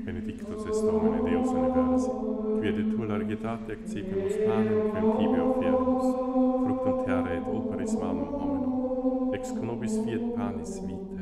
benedictus est nomine Deus universi, qui editur largitate accipimus panem quem tibio oferimus, fructum terrae et operis manum hominum, ex conobis fiat panis vitae.